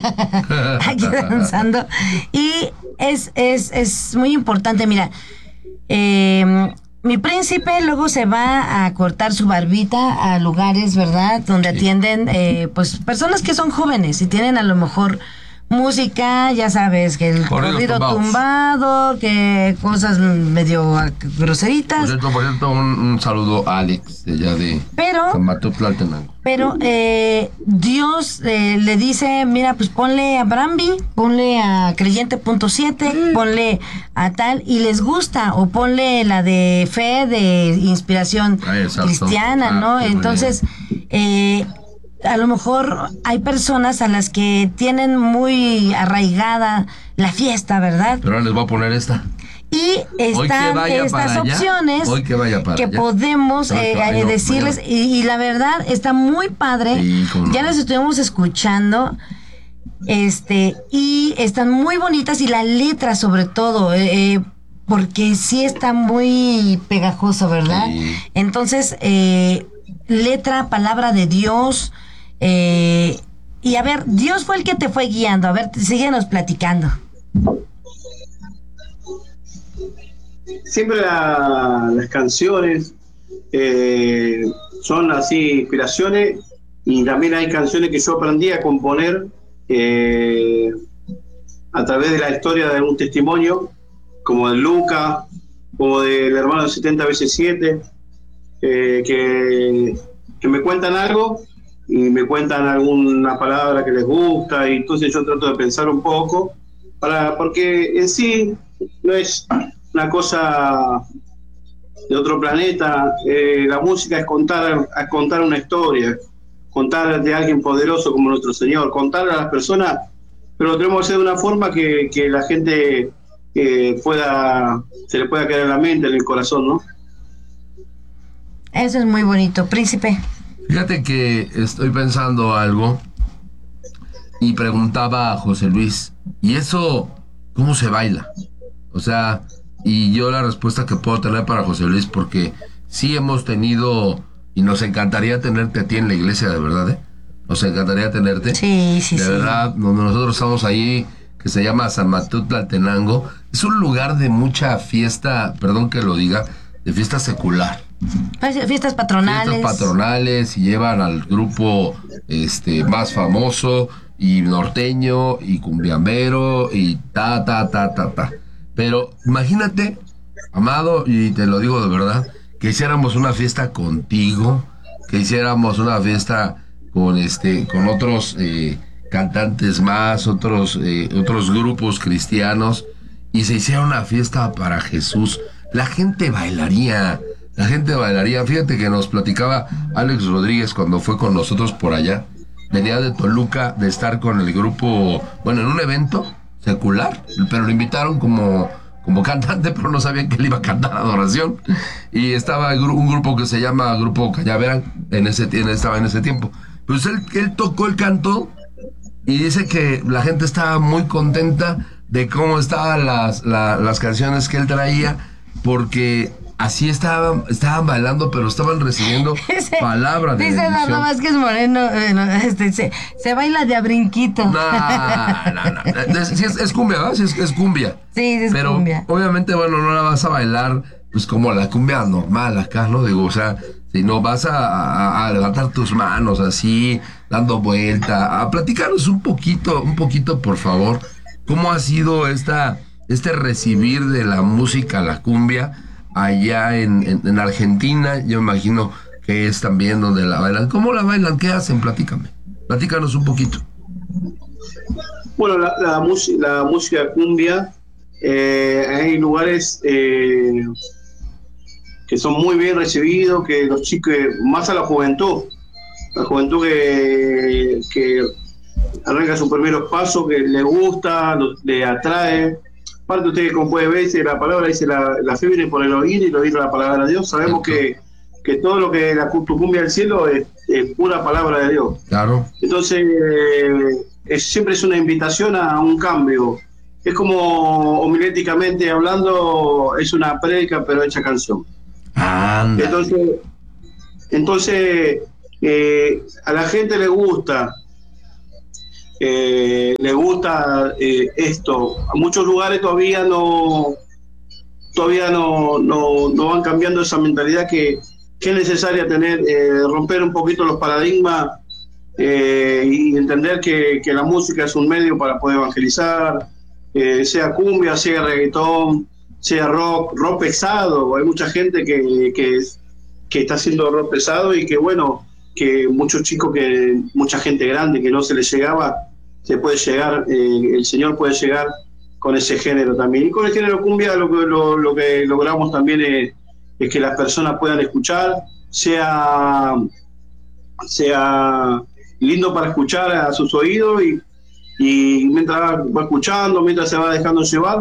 aquí danzando. Y es muy importante, mira, mi príncipe luego se va a cortar su barbita a lugares, ¿verdad? Donde atienden pues personas que son jóvenes y tienen a lo mejor música, ya sabes, que el corrido tumbado, que cosas medio groseritas. Por cierto, un saludo a Alex, de allá de San Mateo Tlaltenango. Pero Dios le dice, mira, pues ponle a Brambi, ponle a Creyente.7, ponle a tal, y les gusta, o ponle la de fe, de inspiración cristiana, ¿no? Entonces, a lo mejor hay personas a las que tienen muy arraigada la fiesta, ¿verdad? Pero ahora les voy a poner esta. Y están estas opciones que podemos decirles, y la verdad está muy padre. Sí, ya las estuvimos escuchando, y están muy bonitas, y la letra sobre todo, porque sí está muy pegajoso, ¿verdad? Sí. Entonces, letra, palabra de Dios. Y a ver, Dios fue el que te fue guiando. A ver, síguenos platicando. Siempre las canciones son así inspiraciones, y también hay canciones que yo aprendí a componer a través de la historia de algún testimonio, como de Luca, como del hermano de 70 veces 7, que me cuentan algo y me cuentan alguna palabra que les gusta, y entonces yo trato de pensar un poco, porque en sí no es una cosa de otro planeta. La música es contar una historia, contar de alguien poderoso como nuestro Señor, contar a las personas, pero lo tenemos que hacer de una forma que la gente se le pueda quedar en la mente, en el corazón, ¿no? Eso es muy bonito, príncipe. Fíjate que estoy pensando algo y preguntaba a José Luis, ¿y eso cómo se baila? O sea, y yo la respuesta que puedo tener para José Luis, porque sí hemos tenido, y nos encantaría tenerte a ti en la iglesia, de verdad, ¿eh? Nos encantaría tenerte. Sí, sí, de verdad, donde nosotros estamos ahí, que se llama San Mateo Tlaltenango, es un lugar de mucha fiesta, perdón que lo diga, de fiesta secular. Fiestas patronales. Fiestas patronales, y llevan al grupo más famoso, y norteño, y cumbiambero, y ta. Pero imagínate, amado, y te lo digo de verdad, que hiciéramos una fiesta contigo, que hiciéramos una fiesta con otros cantantes más, otros grupos cristianos, y se hiciera una fiesta para Jesús. La gente bailaría. Fíjate que nos platicaba Alex Rodríguez cuando fue con nosotros por allá. Venía de Toluca, de estar con el grupo, bueno, en un evento secular, pero lo invitaron como cantante, pero no sabían que él iba a cantar adoración. Y estaba un grupo que se llama Grupo Cañaveral, estaba en ese tiempo. Pues él tocó el canto, y dice que la gente estaba muy contenta de cómo estaban las canciones que él traía, porque así estaban bailando, pero estaban recibiendo palabra de bendición. Dice nada más que es moreno, se baila de a brinquito. No. Es cumbia, ¿verdad? Sí, es cumbia. Sí, es pero cumbia. Obviamente, bueno, no la vas a bailar pues como la cumbia normal acá, ¿no? Digo, o sea, si no vas a levantar tus manos así, dando vuelta, a platicarnos un poquito, por favor, cómo ha sido este recibir de la música, la cumbia, allá en Argentina. Yo imagino que es también donde la bailan. ¿Cómo la bailan? ¿Qué hacen? Platícanos un poquito. Bueno, la música cumbia, hay lugares que son muy bien recibidos, que los chicos, más a la juventud que arranca sus primeros pasos, que les gusta, le atrae. Aparte, usted, como puede ver, dice la palabra, dice la fe viene por el oír, y lo oír la palabra de Dios. Sabemos que todo lo que la cumbia del cielo es pura palabra de Dios. Claro. Entonces, siempre es una invitación a un cambio. Es como, homiléticamente hablando, es una prédica, pero hecha canción. Entonces a la gente le gusta. les gusta esto. A muchos lugares todavía no van cambiando esa mentalidad que es necesaria tener, romper un poquito los paradigmas y entender que la música es un medio para poder evangelizar, sea cumbia, sea reggaetón, sea rock pesado. Hay mucha gente que está haciendo rock pesado y que bueno, que muchos chicos, mucha gente grande que no se les llegaba, se puede llegar, el Señor puede llegar con ese género también. Y con el género cumbia lo que logramos también es que las personas puedan escuchar, sea lindo para escuchar a sus oídos y mientras va escuchando, mientras se va dejando llevar,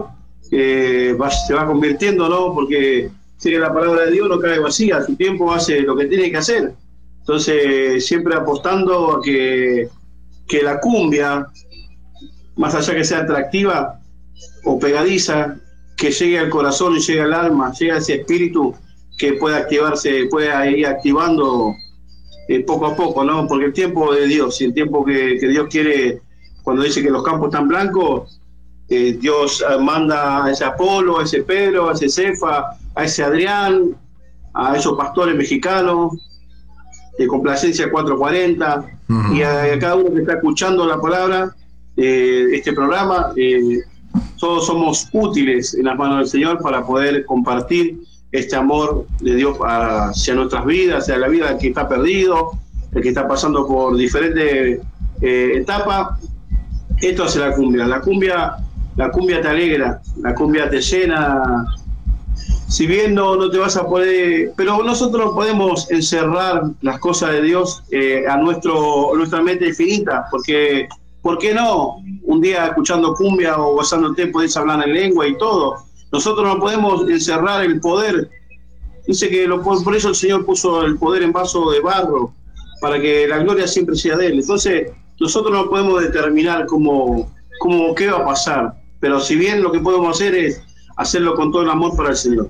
se va convirtiendo, ¿no? Porque sigue la palabra de Dios, no cae vacía, a su tiempo hace lo que tiene que hacer. Entonces, siempre apostando a que la cumbia, más allá que sea atractiva o pegadiza, que llegue al corazón y llegue al alma, llegue a ese espíritu que pueda activarse, pueda ir activando poco a poco, ¿no? Porque el tiempo de Dios, y el tiempo que Dios quiere, cuando dice que los campos están blancos, Dios manda a ese Apolo, a ese Pedro, a ese Cefa, a ese Adrián, a esos pastores mexicanos, de Complacencia 440, y a cada uno que está escuchando la palabra, este programa, todos somos útiles en las manos del Señor para poder compartir este amor de Dios hacia nuestras vidas, hacia la vida del que está perdido, el que está pasando por diferentes etapas. Esto hace la cumbia. La cumbia te alegra, la cumbia te llena. Si bien no te vas a poder, pero nosotros podemos encerrar las cosas de Dios a nuestra mente infinita, porque ¿por qué no? Un día escuchando cumbia o gozándote podés hablar en lengua y todo. Nosotros no podemos encerrar el poder. Dice que por eso el Señor puso el poder en vaso de barro, para que la gloria siempre sea de Él. Entonces, nosotros no podemos determinar qué va a pasar, pero si bien lo que podemos hacer es hacerlo con todo el amor para el Señor.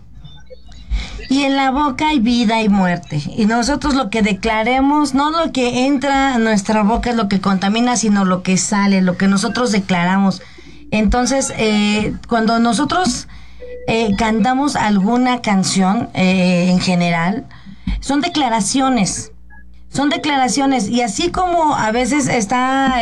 Y en la boca hay vida y muerte. Y nosotros lo que declaremos, no lo que entra a nuestra boca es lo que contamina, sino lo que sale, lo que nosotros declaramos. Entonces, cuando nosotros cantamos alguna canción en general, son declaraciones. Y así como a veces está,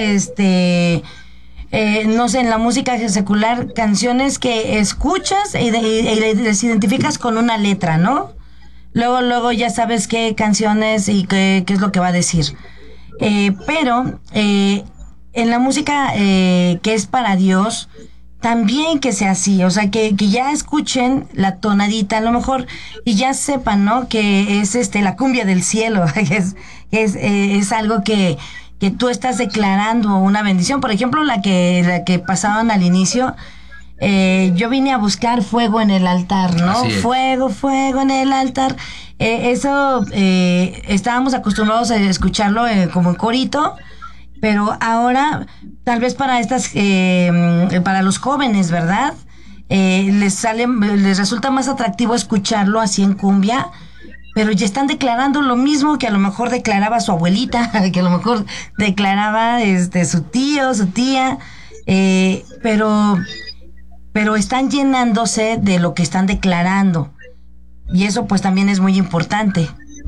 no sé, en la música secular, canciones que escuchas y les identificas con una letra, ¿no? Luego ya sabes qué canciones y qué es lo que va a decir. Pero en la música que es para Dios, también que sea así, o sea, que ya escuchen la tonadita a lo mejor y ya sepan, ¿no? Que es la cumbia del cielo, es algo que tú estás declarando una bendición. Por ejemplo, la que pasaban al inicio, yo vine a buscar fuego en el altar, ¿no? Fuego en el altar. Eso estábamos acostumbrados a escucharlo como en corito, pero ahora tal vez para para los jóvenes, ¿verdad? Les resulta más atractivo escucharlo así en cumbia, pero ya están declarando lo mismo que a lo mejor declaraba su abuelita, que a lo mejor declaraba su tío, su tía, pero están llenándose de lo que están declarando, y eso pues también es muy importante.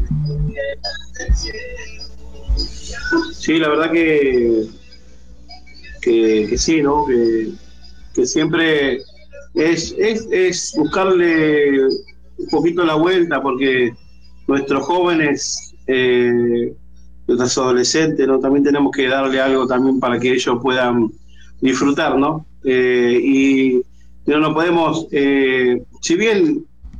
Sí, la verdad que sí, ¿no? Que siempre es buscarle un poquito la vuelta, porque nuestros jóvenes, nuestros adolescentes, ¿no? También tenemos que darle algo también para que ellos puedan disfrutar, ¿no? Pero no podemos, si bien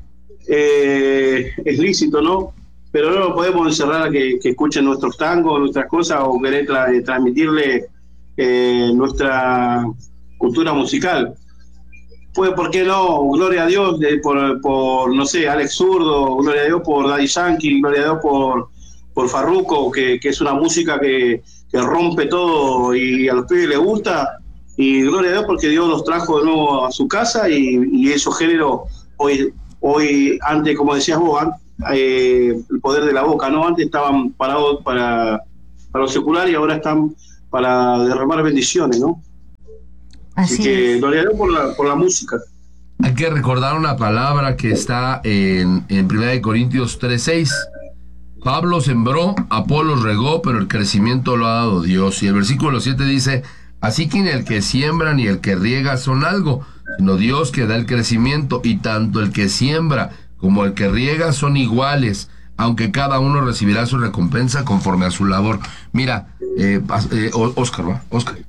es lícito, ¿no? Pero no lo podemos encerrar a que escuchen nuestros tangos, nuestras cosas, o querer transmitirle nuestra cultura musical. Pues, ¿por qué no? Gloria a Dios por no sé, Alex Zurdo, gloria a Dios por Daddy Yankee, gloria a Dios por Farruko, que es una música que rompe todo y a los pibes les gusta, y gloria a Dios porque Dios los trajo de nuevo a su casa, y esos géneros hoy antes, como decías vos, el poder de la boca, ¿no? Antes estaban parados para lo secular y ahora están para derramar bendiciones, ¿no? Así que gloria a Dios por la música. Hay que recordar una palabra que está en 1 Corintios 3:6. Pablo sembró, Apolos regó, pero el crecimiento lo ha dado Dios. Y el versículo 7 dice, así que ni el que siembra ni el que riega son algo, sino Dios que da el crecimiento, y tanto el que siembra como el que riega son iguales, aunque cada uno recibirá su recompensa conforme a su labor. Mira, Oscar,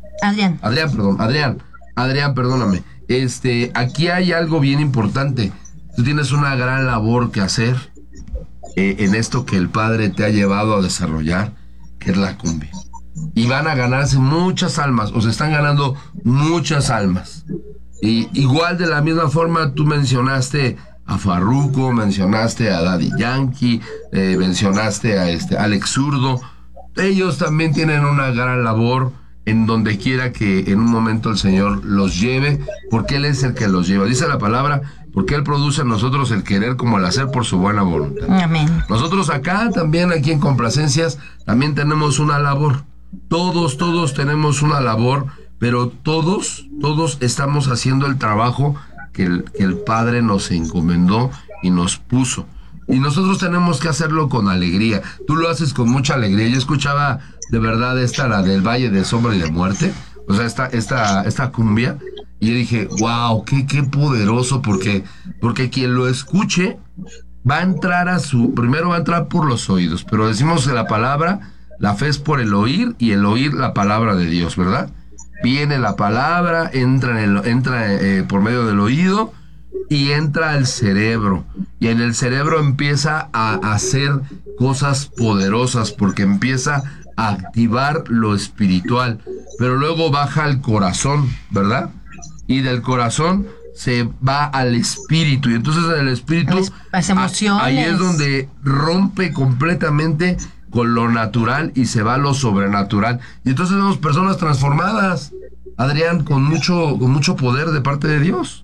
Adrián, perdóname. Aquí hay algo bien importante. Tú tienes una gran labor que hacer en esto que el Padre te ha llevado a desarrollar, que es la cumbia. Y van a ganarse muchas almas, o se están ganando muchas almas. Y igual de la misma forma tú mencionaste a Farruko, mencionaste a Daddy Yankee, mencionaste a Alex Zurdo. Ellos también tienen una gran labor en donde quiera que en un momento el Señor los lleve, porque Él es el que los lleva. Dice la palabra, porque Él produce en nosotros el querer como el hacer por su buena voluntad. Amén. Nosotros acá también, aquí en Complacencias, también tenemos una labor. Todos tenemos una labor, pero todos estamos haciendo el trabajo que el Padre nos encomendó y nos puso. Y nosotros tenemos que hacerlo con alegría. Tú lo haces con mucha alegría. Yo escuchaba de verdad la del Valle de Sombra y de Muerte, o sea, esta cumbia, y yo dije, wow, qué poderoso, porque quien lo escuche va a entrar primero va a entrar por los oídos, pero decimos que la palabra, la fe es por el oír, y el oír la palabra de Dios, ¿verdad? Viene la palabra, entra por medio del oído, y entra al cerebro, y en el cerebro empieza a hacer cosas poderosas, porque empieza a activar lo espiritual, pero luego baja al corazón, ¿verdad? Y del corazón se va al espíritu, y entonces en el espíritu, las emociones, ahí es donde rompe completamente con lo natural y se va a lo sobrenatural, y entonces vemos personas transformadas, Adrián, con mucho poder de parte de Dios.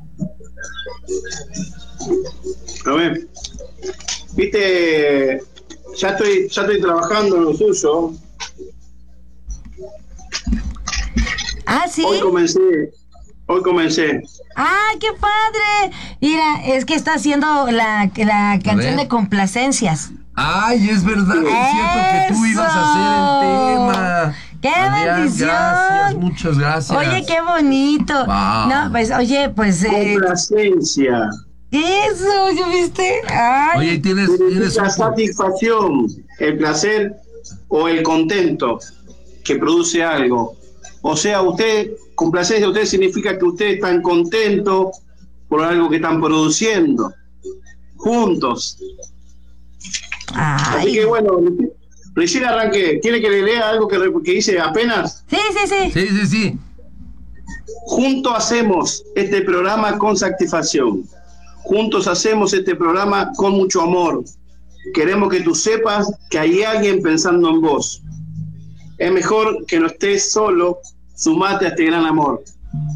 A ver, viste, ya estoy trabajando en lo suyo. Ah, sí. Hoy comencé. ¡Ah, qué padre! Mira, es que está haciendo la canción de Complacencias. ¡Ay, es verdad! ¡Eso! Es cierto que tú ibas a hacer el tema. ¡Qué Adrián, bendición! Gracias, muchas gracias. Oye, qué bonito. Wow. No, pues, oye, pues... Complacencia. Eso, ¿ya viste? Ay. Oye, tienes la satisfacción, el placer o el contento que produce algo. O sea, complacencia, usted significa que ustedes están contentos por algo que están produciendo juntos. Ay. Así que bueno, recién arranqué. ¿Quiere que le lea algo que hice apenas? Sí. Juntos hacemos este programa con satisfacción. Juntos hacemos este programa con mucho amor. Queremos que tú sepas que hay alguien pensando en vos. Es mejor que no estés solo, sumate a este gran amor.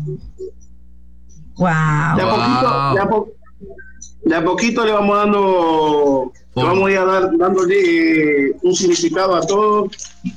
Wow. De a poquito le vamos dando, le vamos a ir dándole un significado a todo.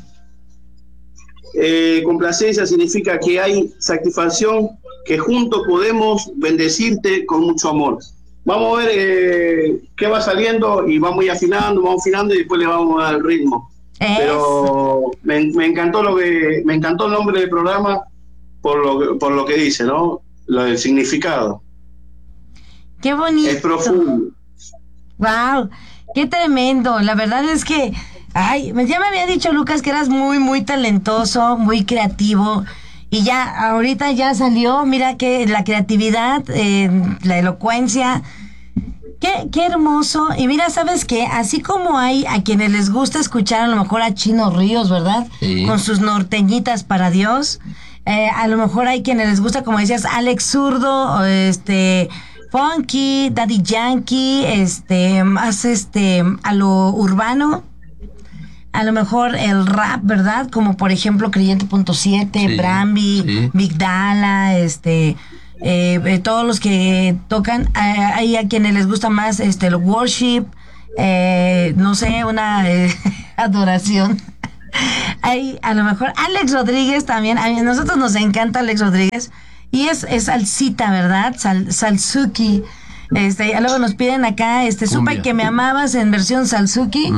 Complacencia significa que hay satisfacción, que juntos podemos bendecirte con mucho amor. Vamos a ver qué va saliendo y vamos a ir afinando y después le vamos a dar el ritmo. Pero me encantó me encantó el nombre del programa por lo que dice, ¿no? Lo del significado. Qué bonito. Es profundo. Wow, qué tremendo. La verdad es que, ya me había dicho Lucas que eras muy, muy talentoso, muy creativo. Y ya, ahorita ya salió, mira que la creatividad, la elocuencia, qué hermoso. Y mira, ¿sabes qué? Así como hay a quienes les gusta escuchar a lo mejor a Chino Ríos, ¿verdad? Sí. Con sus norteñitas para Dios. A lo mejor hay quienes les gusta, como decías, Alex Zurdo, Funky, Daddy Yankee, más a lo urbano. A lo mejor el rap, ¿verdad? Como por ejemplo Creyente.7, sí, Brambi, sí. Big Dala, todos los que tocan, hay a quienes les gusta más el worship, no sé, una adoración. Hay, a lo mejor Alex Rodríguez también, a nosotros nos encanta Alex Rodríguez y es salsita, ¿verdad? Salsuki. Luego nos piden acá, supe que me amabas en versión Salsuki,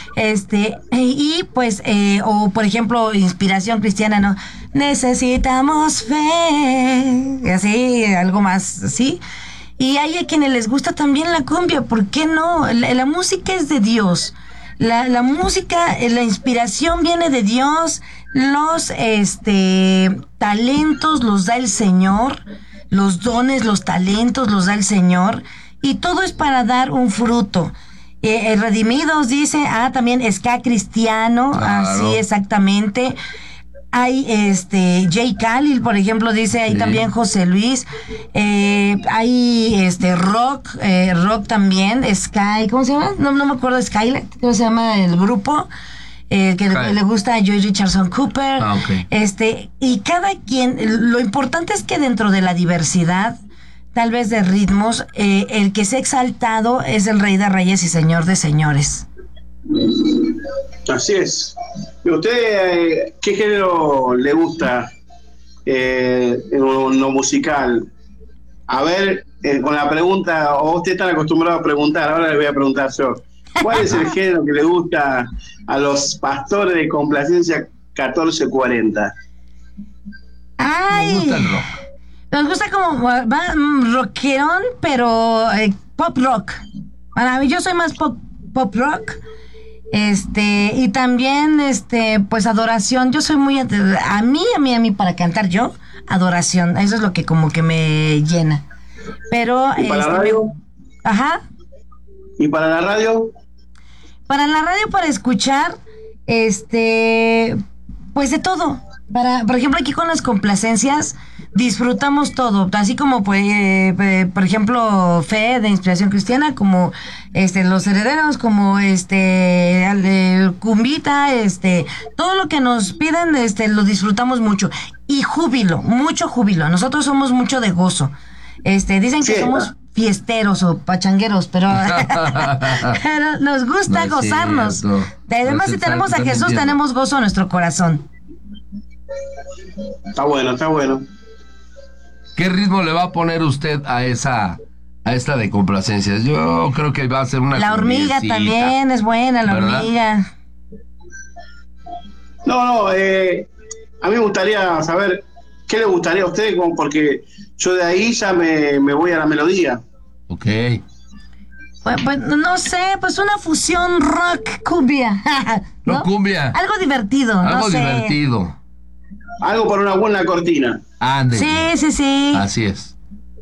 y pues, o por ejemplo, inspiración cristiana, ¿no? Necesitamos fe, y así, algo más, ¿sí? Y hay a quienes les gusta también la cumbia, ¿por qué no? La música es de Dios. La música, la inspiración viene de Dios, los talentos los da el Señor, los dones, los talentos los da el Señor, y todo es para dar un fruto. Redimidos dice, también ska cristiano, claro. Así exactamente. Hay Jay Khalil, por ejemplo, dice ahí también José Luis. Hay rock también, Sky, ¿cómo se llama? No me acuerdo, Skylight, ¿cómo se llama el grupo? Que le gusta a Joy Richardson Cooper. Okay. Y cada quien, lo importante es que dentro de la diversidad, tal vez de ritmos, el que sea exaltado es el Rey de Reyes y Señor de Señores. Así es. ¿Y usted qué género le gusta en lo musical? A ver, con la pregunta, o usted está acostumbrado a preguntar, ahora le voy a preguntar yo. ¿Cuál es el género que le gusta a los pastores de Complacencia 1440? ¡Ay! Nos gusta el rock. Nos gusta como rockerón, pero pop rock. Para mí, yo soy más pop rock. Y también, pues adoración. Yo soy muy, a mí, para cantar yo, adoración. Eso es lo que como que me llena. Pero, ¿y para la radio? Ajá. ¿Y para la radio? Para la radio, para escuchar, pues de todo. Por ejemplo, aquí con las complacencias disfrutamos todo, así como por ejemplo Fe de Inspiración Cristiana, como Los Herederos, como Cumbita, todo lo que nos piden lo disfutamos mucho, y júbilo, mucho júbilo. Nosotros somos mucho de gozo. Dicen que somos fiesteros o pachangueros, pero nos gusta gozarnos. Además, si tenemos a Jesús, tenemos gozo en nuestro corazón. Está bueno. ¿Qué ritmo le va a poner usted a esta de complacencias? Yo creo que va a ser una La hormiga también es buena, la ¿verdad? hormiga. No, a mí me gustaría saber qué le gustaría a usted, porque yo de ahí ya me voy a la melodía. Ok. Pues no sé, pues una fusión rock cumbia. ¿No? No, cumbia. Algo divertido, Algo no sé. divertido. Algo para una buena cortina. Ande. Sí. Así es.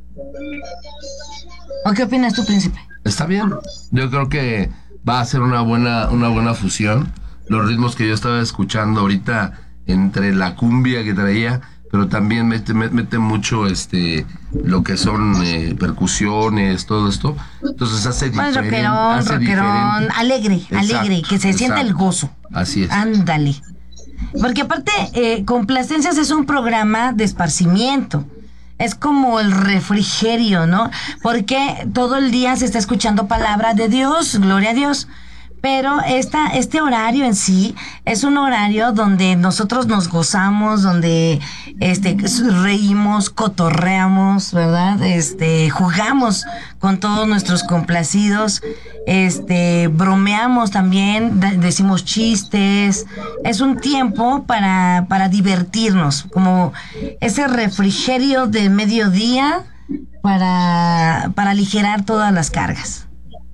¿O qué opinas tú, príncipe? Está bien. Yo creo que va a ser una buena fusión. Los ritmos que yo estaba escuchando ahorita entre la cumbia que traía, pero también mete mucho lo que son percusiones, todo esto. Entonces hace Pues diferente. rockerón, alegre, que se sienta el gozo. Así es. Ándale. Porque aparte, Complacencias es un programa de esparcimiento. Es como el refrigerio, ¿no? Porque todo el día se está escuchando palabra de Dios, gloria a Dios. Pero este horario en sí es un horario donde nosotros nos gozamos, donde reímos, cotorreamos, ¿verdad? Jugamos con todos nuestros complacidos, bromeamos también, decimos chistes. Es un tiempo para divertirnos, como ese refrigerio de mediodía para aligerar todas las cargas.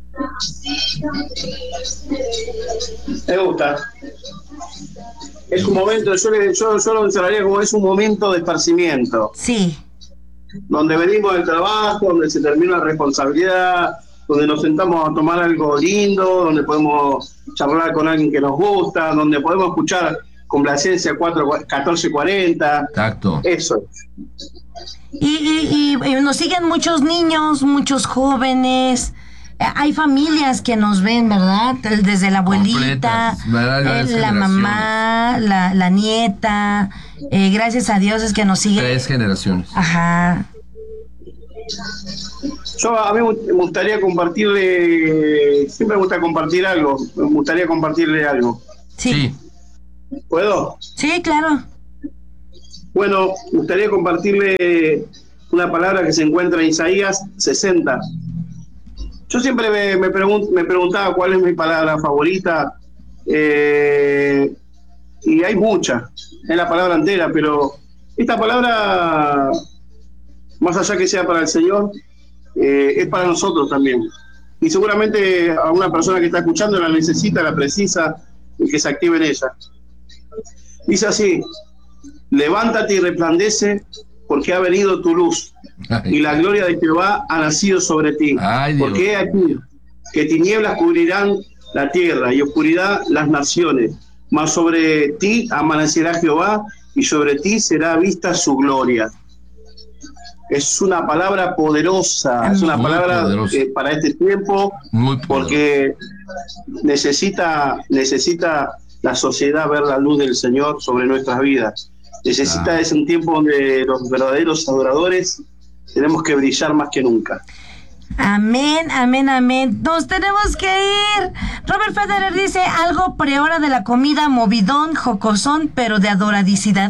Me gusta. Es un momento, yo lo encerraría como es un momento de esparcimiento. Sí. Donde venimos del trabajo, donde se termina la responsabilidad, donde nos sentamos a tomar algo lindo, donde podemos charlar con alguien que nos gusta, donde podemos escuchar Complacencia 1440. Exacto. Eso. Y nos siguen muchos niños, muchos jóvenes. Hay familias que nos ven, ¿verdad? Desde la abuelita, la mamá, la nieta. Gracias a Dios es que nos siguen. 3 generaciones. Ajá. A mí me gustaría compartirle, siempre me gusta compartir algo, me gustaría compartirle algo. Sí. ¿Puedo? Sí, claro. Bueno, me gustaría compartirle una palabra que se encuentra en Isaías 60. Yo siempre me preguntaba cuál es mi palabra favorita, y hay muchas, es la palabra entera, pero esta palabra, más allá que sea para el Señor, es para nosotros también. Y seguramente a una persona que está escuchando la necesita, la precisa, y que se active en ella. Dice así: levántate y resplandece, porque ha venido tu luz, y la gloria de Jehová ha nacido sobre ti. Porque he aquí que tinieblas cubrirán la tierra y oscuridad las naciones, mas sobre ti amanecerá Jehová, y sobre ti será vista su gloria. Es una palabra poderosa, es una palabra para este tiempo, porque necesita la sociedad ver la luz del Señor sobre nuestras vidas. Necesita, es un tiempo donde los verdaderos adoradores tenemos que brillar más que nunca. Amén, amén, amén. Nos tenemos que ir. Robert Federer dice algo prehora de la comida, movidón, jocosón, pero de adoradicidad.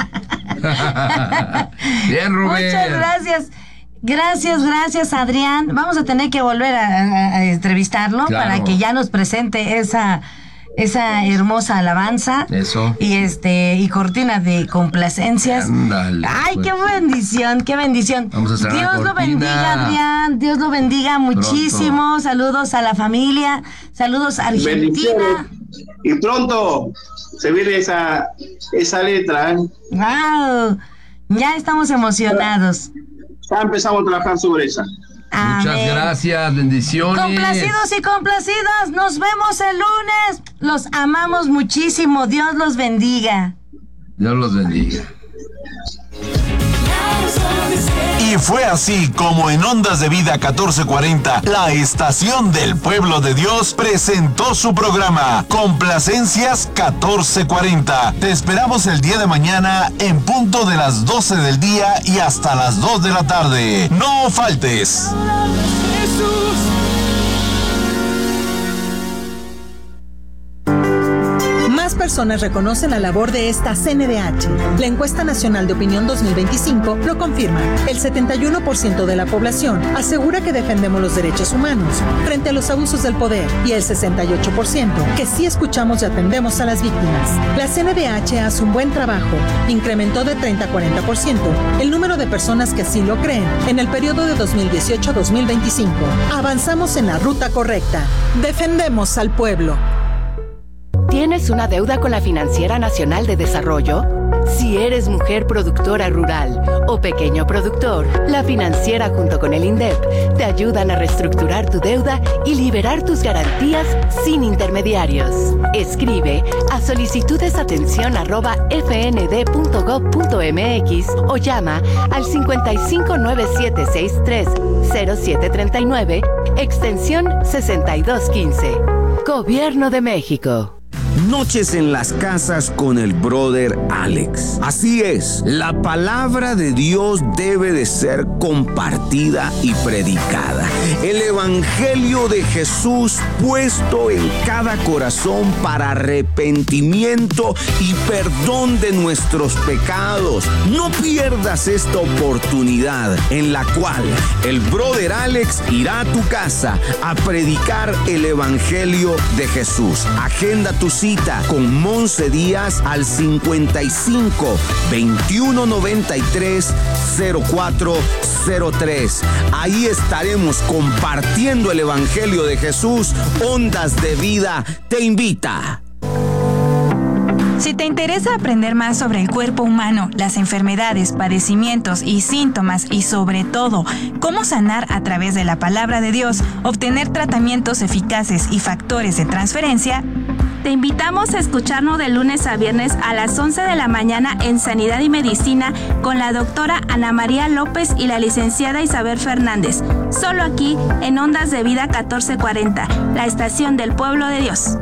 Bien, Rubén. Muchas gracias. Gracias, Adrián. Vamos a tener que volver a entrevistarlo, claro, para que ya nos presente esa hermosa alabanza. Eso. Y cortina de complacencias. Ándale, ay, pues. Qué bendición. Vamos a cerrar. Dios lo bendiga, Adrián. Dios lo bendiga muchísimo. Pronto. Saludos a la familia. Saludos a Argentina. Y pronto se viene esa letra, ¿eh? Wow. Ya estamos emocionados. Ya empezamos a trabajar sobre esa. Muchas amén. Gracias, bendiciones. Complacidos y complacidas, nos vemos el lunes. Los amamos muchísimo. Dios los bendiga. Dios los bendiga. Y fue así como en Ondas de Vida 1440, la estación del pueblo de Dios presentó su programa Complacencias 1440. Te esperamos el día de mañana en punto de las 12 del día y hasta las 2 de la tarde. No faltes. Más personas reconocen la labor de esta CNDH. La encuesta nacional de opinión 2025 lo confirma. El 71% de la población asegura que defendemos los derechos humanos frente a los abusos del poder y el 68% que sí escuchamos y atendemos a las víctimas. La CNDH hace un buen trabajo. Incrementó de 30 a 40% el número de personas que así lo creen en el periodo de 2018 a 2025. Avanzamos en la ruta correcta. Defendemos al pueblo. ¿Tienes una deuda con la Financiera Nacional de Desarrollo? Si eres mujer productora rural o pequeño productor, la financiera junto con el INDEP te ayudan a reestructurar tu deuda y liberar tus garantías sin intermediarios. Escribe a solicitudesatención@fnd.gov.mx o llama al 5597630739, extensión 6215. Gobierno de México. Noches en las casas con el brother Alex. Así es, la palabra de Dios debe de ser compartida y predicada. El evangelio de Jesús puesto en cada corazón para arrepentimiento y perdón de nuestros pecados. No pierdas esta oportunidad en la cual el brother Alex irá a tu casa a predicar el evangelio de Jesús. Agenda tu cita con Monse Díaz al 55 21 93 0403. Ahí estaremos compartiendo el evangelio de Jesús. Ondas de Vida te invita. Si te interesa aprender más sobre el cuerpo humano, las enfermedades, padecimientos y síntomas y sobre todo cómo sanar a través de la palabra de Dios, obtener tratamientos eficaces y factores de transferencia, te invitamos a escucharnos de lunes a viernes a las 11 de la mañana en Sanidad y Medicina con la doctora Ana María López y la licenciada Isabel Fernández. Solo aquí en Ondas de Vida 1440, la estación del pueblo de Dios.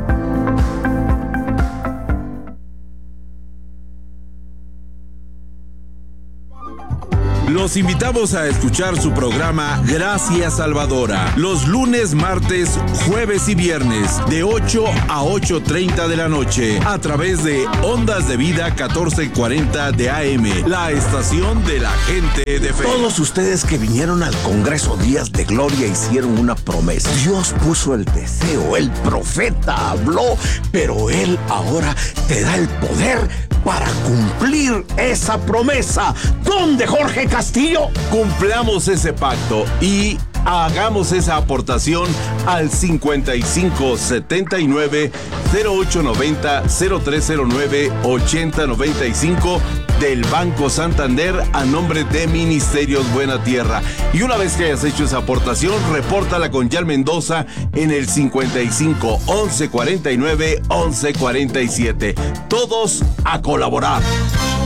Los invitamos a escuchar su programa Gracias Salvadora, los lunes, martes, jueves y viernes, de 8 a 8:30 de la noche, a través de Ondas de Vida 1440 de AM, la estación de la gente de fe. Todos ustedes que vinieron al Congreso Días de Gloria hicieron una promesa. Dios puso el deseo, el profeta habló, pero Él ahora te da el poder para cumplir esa promesa. ¿Dónde, Jorge Castillo? Cumplamos ese pacto y hagamos esa aportación al 5579 0890 0309 8095 del Banco Santander a nombre de Ministerios Buena Tierra. Y una vez que hayas hecho esa aportación, repórtala con Yal Mendoza en el 55 11 49 11 47. Todos a colaborar.